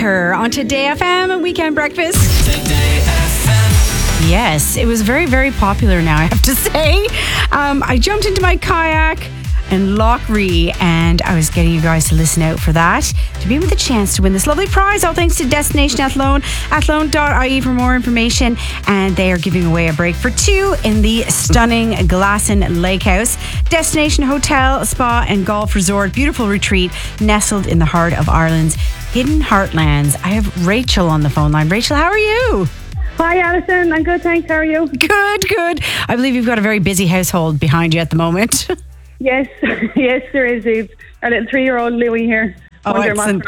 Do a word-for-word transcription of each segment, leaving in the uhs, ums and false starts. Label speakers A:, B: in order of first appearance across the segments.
A: her on Today F M Weekend Breakfast.
B: Today F M.
A: Yes, it was very, very popular now, I have to say. Um, I jumped into my kayak in Loch Ree and I was getting you guys to listen out for that, to be with a chance to win this lovely prize, all thanks to Destination Athlone, athlone dot I E for more information. And they are giving away a break for two in the stunning Glasson Lake House, destination hotel, spa and golf resort, beautiful retreat nestled in the heart of Ireland's hidden heartlands. I have Rachel on the phone line. Rachel, how are you?
C: Hi Alison, I'm good, thanks. How are you?
A: Good, good. I believe you've got a very busy household behind you at the moment.
C: Yes, yes, there is. It's our little three-year-old Louis here.
A: Oh, excellent.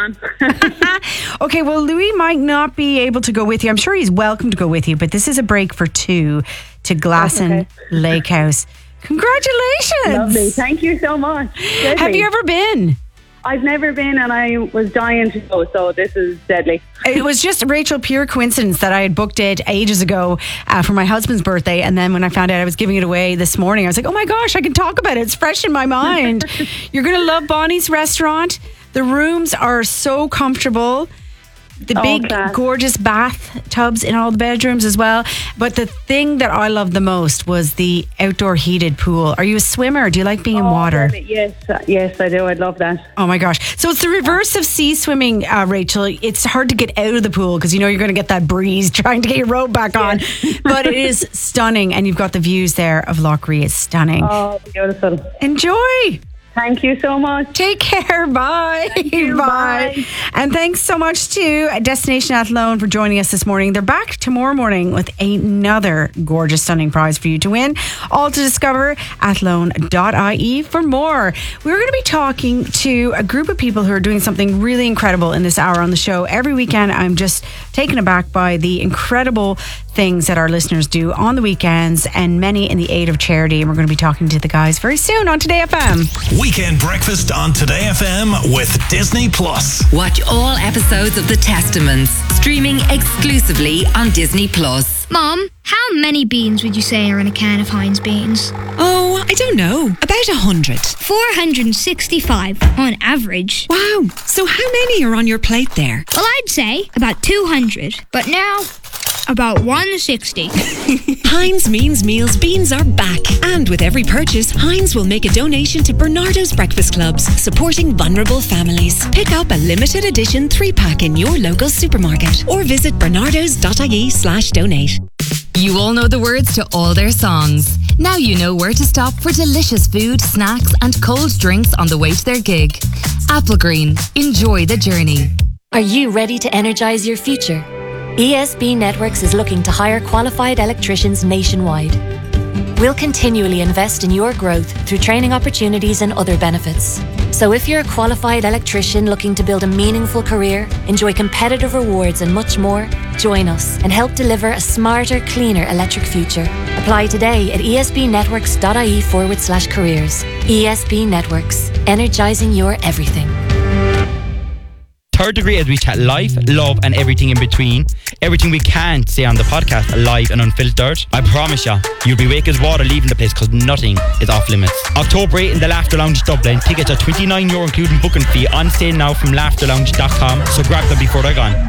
A: Okay, well, Louis might not be able to go with you. I'm sure he's welcome to go with you, but this is a break for two to Glasson
C: okay.
A: Lake House. Congratulations.
C: Lovely, thank you so much. Deadly.
A: Have you ever been?
C: I've never been and I was dying to go, so this is deadly.
A: It was just, Rachel, pure coincidence that I had booked it ages ago uh, for my husband's birthday, and then when I found out I was giving it away this morning, I was like, oh my gosh, I can talk about it. It's fresh in my mind. You're going to love Bonnie's restaurant. The rooms are so comfortable. The
C: Oh,
A: big,
C: class.
A: gorgeous bathtubs in all the bedrooms as well. But the thing that I loved the most was the outdoor heated pool. Are you a swimmer? Do you like being in
C: Oh,
A: water?
C: deadly. Yes, uh, yes, I do. I'd love that.
A: Oh my gosh. So it's the reverse of sea swimming, uh, Rachel. It's hard to get out of the pool because you know you're going to get that breeze trying to get your robe back on. But it is stunning. And you've got the views there of Loch Ree. It's stunning.
C: Oh, beautiful.
A: Enjoy.
C: Thank you so much.
A: Take care. Bye.
C: you.
A: Bye.
C: Bye.
A: And thanks so much to Destination Athlone for joining us this morning. They're back tomorrow morning with another gorgeous, stunning prize for you to win. All to discover athlone dot I E for more. We're going to be talking to a group of people who are doing something really incredible in this hour on the show. Every weekend, I'm just taken aback by the incredible things that our listeners do on the weekends, and many in the aid of charity. And we're going to be talking to the guys very soon on Today F M.
D: Weekend Breakfast on Today F M with Disney Plus.
E: Watch all episodes of The Testaments, streaming exclusively on Disney Plus.
F: Mom, how many beans would you say are in a can of Heinz beans?
G: Oh, I don't know. About a hundred.
F: four hundred sixty-five on average.
G: Wow. So how many are on your plate there?
F: Well, I'd say about two hundred, but now about one hundred sixty.
G: Heinz Means Meals beans are back. And with every purchase, Heinz will make a donation to Bernardo's Breakfast Clubs, supporting vulnerable families. Pick up a limited edition three-pack in your local supermarket or visit bernardos dot I E slash donate.
E: You all know the words to all their songs. Now you know where to stop for delicious food, snacks and cold drinks on the way to their gig. Applegreen. Enjoy the journey.
H: Are you ready to energize your future? E S B Networks is looking to hire qualified electricians nationwide. We'll continually invest in your growth through training opportunities and other benefits. So if you're a qualified electrician looking to build a meaningful career, enjoy competitive rewards and much more, join us and help deliver a smarter, cleaner electric future. Apply today at esbnetworks dot I E forward slash careers. E S B Networks, energizing your everything.
I: Third Degree, as we chat life, love and everything in between. Everything we can't say on the podcast, live and unfiltered. I promise you, you'll be wake as water leaving the place because nothing is off limits. October eighth in the Laughter Lounge Dublin. Tickets are twenty-nine euro including booking fee. On sale now from laughter lounge dot com. So grab them before they're gone.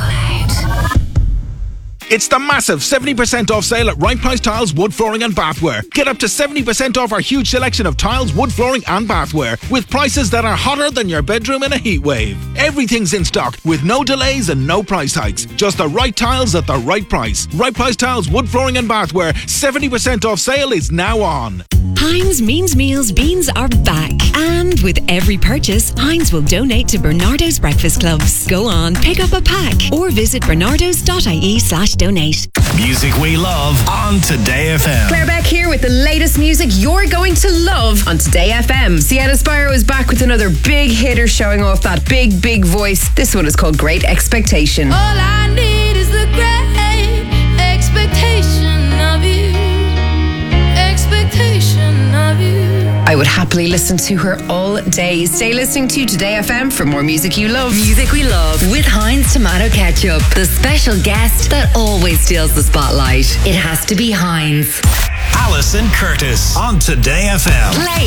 D: It's the massive seventy percent off sale at Right Price Tiles, Wood Flooring and Bathware. Get up to seventy percent off our huge selection of tiles, wood flooring and bathware with prices that are hotter than your bedroom in a heat wave. Everything's in stock with no delays and no price hikes. Just the right tiles at the right price. Right Price Tiles, Wood Flooring and Bathware. seventy percent off sale is now on.
G: Heinz Means Meals beans are back. And with every purchase, Heinz will donate to Bernardo's Breakfast Clubs. Go on, pick up a pack or visit bernardos dot I E slash donate.
D: Music we love on Today F M.
J: Claire Beck here with the latest music you're going to love on Today F M. Sienna Spiro is back with another big hitter showing off that big, big voice. This one is called Great Expectation.
K: All I need is the great expectation of you. Expectation of you.
J: I would happily listen to her all day. Stay listening to Today F M for more music you love.
E: Music we love with Heinz Tomato Ketchup. The special guest that always steals the spotlight. It has to be Heinz.
D: Alison Curtis on Today F M.
E: Play